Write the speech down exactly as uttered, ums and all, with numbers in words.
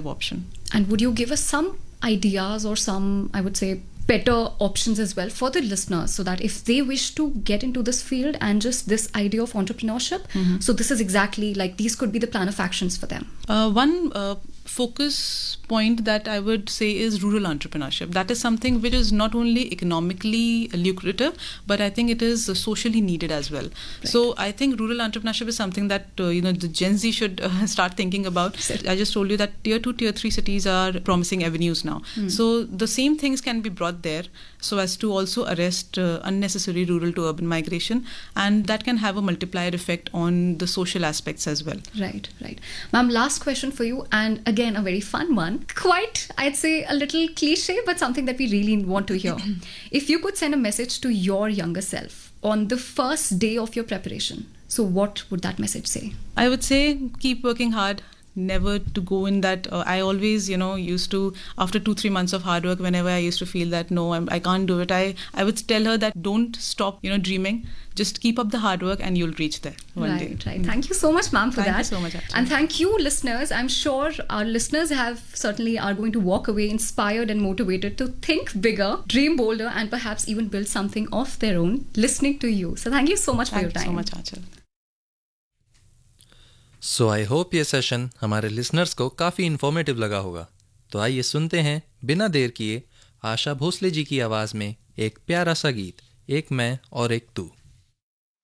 attractive option. And would you give us some ideas or some, I would say, better options as well for the listeners, so that if they wish to get into this field and just this idea of entrepreneurship, mm-hmm. so this is exactly like these could be the plan of actions for them? Uh, one uh, focus point that I would say is rural entrepreneurship. That is something which is not only economically lucrative, but I think it is uh, socially needed as well. Right. So I think rural entrepreneurship is something that uh, you know the Gen Z should uh, start thinking about. I just told you that tier two, tier three cities are promising avenues now. Mm. So the same things can be brought there so as to also arrest uh, unnecessary rural to urban migration, and that can have a multiplier effect on the social aspects as well. Right, right. Ma'am, last question for you, and again a very fun one. Quite, I'd say a little cliche, but something that we really want to hear. If you could send a message to your younger self on the first day of your preparation, so what would that message say? I would say keep working hard. Never to go in that uh, I always you know used to, after two three months of hard work, whenever I used to feel that no I'm, I can't do it, I I would tell her that don't stop you know dreaming, just keep up the hard work and you'll reach there one right, day. Right, right. Thank you so much, ma'am, for thank that. Thank you so much, actually. And thank you, listeners. I'm sure our listeners have certainly are going to walk away inspired and motivated to think bigger, dream bolder, and perhaps even build something of their own listening to you. So thank you so much thank for your time. Thank you so much, Aanchal. So I hope ये session हमारे listeners को काफ़ी informative लगा होगा. तो आइए सुनते हैं बिना देर किए आशा भोसले जी की आवाज़ में एक प्यारा सा गीत, एक मैं और एक तू.